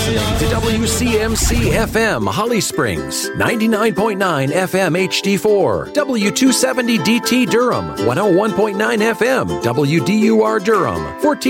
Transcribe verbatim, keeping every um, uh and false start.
listening to W C M C F M Holly Springs, ninety-nine point nine F M H D four, W two seventy D T Durham, one oh one point nine F M W D U R Durham, fourteen